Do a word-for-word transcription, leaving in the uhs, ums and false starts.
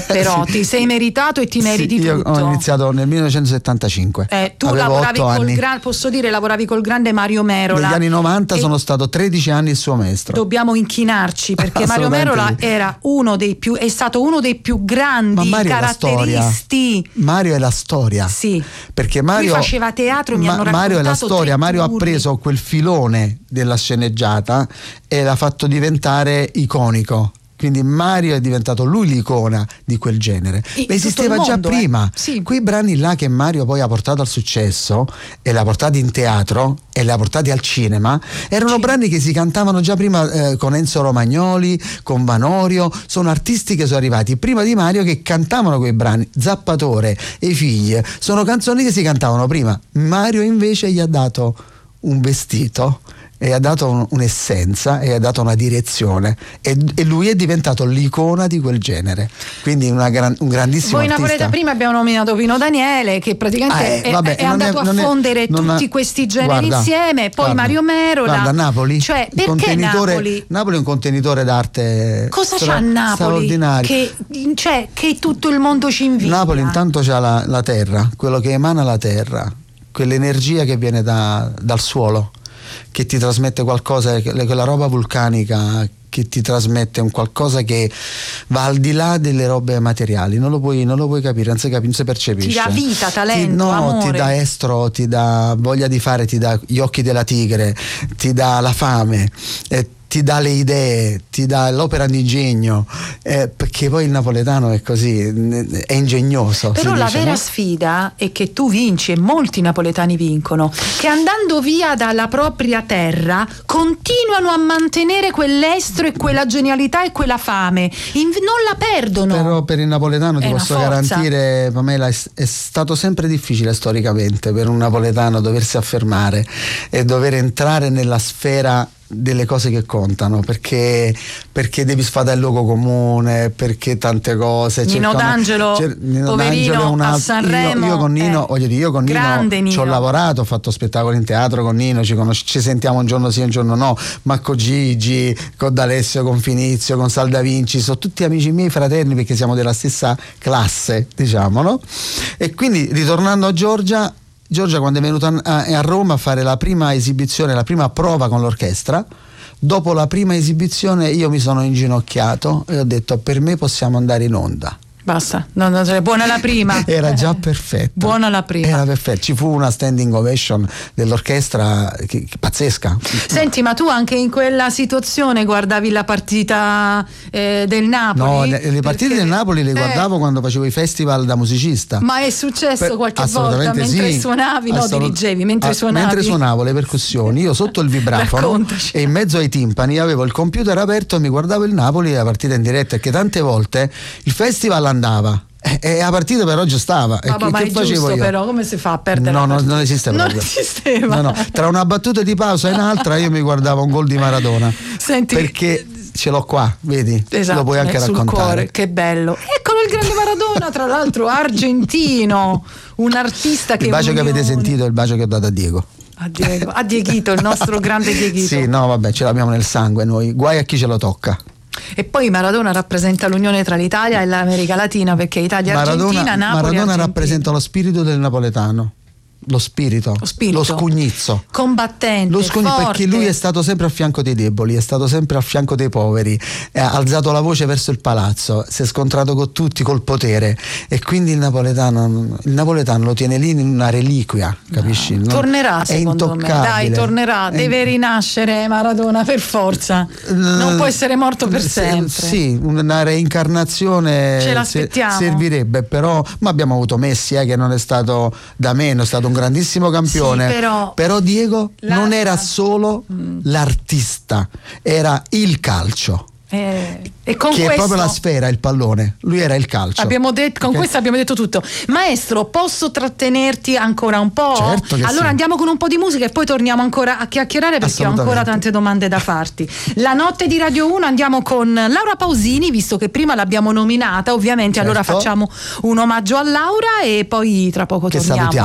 però sì. ti sei meritato e ti meriti sì, io tutto. ho iniziato nel millenovecentosettantacinque. Eh, tu Avevo lavoravi otto col anni. gran, posso dire, lavoravi col grande Mario Merola. Negli anni novanta e sono stato tredici anni il suo maestro. Dobbiamo inchinarci perché Mario Merola sì. era uno dei più, è stato uno dei più grandi Ma Mario caratteristi. È la Mario è la storia. Sì. Perché Mario Lui faceva teatro, mi Ma, hanno raccontato Mario è la storia. Mario ha turni. preso quel filone della sceneggiata e l'ha fatto diventare iconico. Quindi Mario è diventato lui l'icona di quel genere. E esisteva mondo, già prima. Eh? Sì. Quei brani là che Mario poi ha portato al successo e li ha portati in teatro e li ha portati al cinema, erano sì. brani che si cantavano già prima eh, con Enzo Romagnoli, con Vanorio. Sono artisti che sono arrivati prima di Mario che cantavano quei brani. Zappatore e i figli sono canzoni che si cantavano prima. Mario invece gli ha dato un vestito e ha dato un, un'essenza e ha dato una direzione e, e lui è diventato l'icona di quel genere, quindi una gran, un grandissimo Voi artista. Napoleta prima abbiamo nominato Pino Daniele che praticamente ah, eh, vabbè, è, è andato è, a fondere è, tutti ha, questi generi guarda, insieme, poi guarda, Mario Merola. Guarda Napoli, cioè perché Napoli? Napoli è un contenitore d'arte cosa stra- c'ha Napoli? Straordinario. Che, cioè, che tutto il mondo ci invidia. Napoli intanto c'ha la, la terra, quello che emana la terra, quell'energia che viene da, dal suolo, che ti trasmette qualcosa, quella roba vulcanica che ti trasmette un qualcosa che va al di là delle robe materiali, non lo puoi, non lo puoi capire, non si, capi, non si percepisce. Ti dà vita, talento, ti, no, amore. ti dà estro, ti dà voglia di fare, ti dà gli occhi della tigre, ti dà la fame, eh, ti dà le idee, ti dà l'opera d'ingegno, eh, perché poi il napoletano è così, è ingegnoso. Però la dice, vera no? sfida è che tu vinci e molti napoletani vincono, che andando via dalla propria terra continuano a mantenere quell'estro e quella genialità e quella fame, In, non la perdono. Però per il napoletano ti è posso garantire, Pamela, è, è stato sempre difficile storicamente per un napoletano doversi affermare e dover entrare nella sfera delle cose che contano, perché perché devi sfadare il luogo comune, perché tante cose. Nino D'Angelo, cer- Nino poverino, D'Angelo una, a Sanremo, io, io con Nino, eh, voglio dire, io con Nino, Nino ci ho lavorato, ho fatto spettacoli in teatro con Nino, ci, conosci- ci sentiamo un giorno sì un giorno no, ma con Gigi, con D'Alessio, con Finizio, con Saldavinci, sono tutti amici miei, fraterni, perché siamo della stessa classe, diciamo, no? E quindi ritornando a Giorgia, Giorgia quando è venuta a, a Roma a fare la prima esibizione, la prima prova con l'orchestra, dopo la prima esibizione io mi sono inginocchiato e ho detto: per me possiamo andare in onda. Basta, no, no, cioè, buona la prima. Era già perfetta. Buona la prima. Era perfetta. Ci fu una standing ovation dell'orchestra che, che, pazzesca. Senti, ma tu anche in quella situazione guardavi la partita eh, del Napoli? No, le, le partite Perché, del Napoli le guardavo eh, quando facevo i festival da musicista. Ma è successo per, qualche volta mentre sì, suonavi, no, dirigevi, mentre ah, suonavi? Mentre suonavo le percussioni, io sotto il vibrafono Raccontaci. e in mezzo ai timpani avevo il computer aperto e mi guardavo il Napoli e la partita in diretta, perché tante volte il festival andava e la partita però già stava. Ma, e che, ma che è facevo giusto, io? però come si fa a perdere? No, la no, non esiste proprio. Non esisteva. No, no. Tra una battuta di pausa e un'altra io mi guardavo un gol di Maradona. Senti, perché ce l'ho qua, vedi? esatto, lo puoi anche sul raccontare. Cuore, che bello. Eccolo il grande Maradona, tra l'altro argentino, un artista che il bacio che avete unione. sentito è il bacio che ho dato a Diego. A Diego, a Dieghito, il nostro grande Dieghito. Sì, no, vabbè, ce l'abbiamo nel sangue noi, guai a chi ce lo tocca. E poi Maradona rappresenta l'unione tra l'Italia e l'America Latina, perché Italia Maradona, Argentina, Napoli Maradona Argentina. rappresenta lo spirito del napoletano. Lo spirito, lo spirito, lo scugnizzo, combattente, lo scugni- forte. perché lui è stato sempre a fianco dei deboli, è stato sempre a fianco dei poveri, ha alzato la voce verso il palazzo, si è scontrato con tutti, col potere, e quindi il napoletano, il napoletano lo tiene lì in una reliquia, capisci? No, No? tornerà è secondo me, dai, tornerà, è... deve rinascere Maradona per forza, non può essere morto per sempre. Sì, una reincarnazione ce l'aspettiamo, servirebbe, però ma abbiamo avuto Messi eh, che non è stato da meno, è stato un grandissimo campione, sì, però, però Diego la... non era solo mm. l'artista, era il calcio. Eh, e con che questo, è proprio la sfera, il pallone, lui era il calcio. Abbiamo detto, con okay. questo abbiamo detto tutto. Maestro, posso trattenerti ancora un po'? Certo che allora sì. Andiamo con un po' di musica e poi torniamo ancora a chiacchierare, perché ho ancora tante domande da farti. La notte di Radio uno, andiamo con Laura Pausini, visto che prima l'abbiamo nominata ovviamente, certo. Allora facciamo un omaggio a Laura e poi tra poco che torniamo. Salutiamo.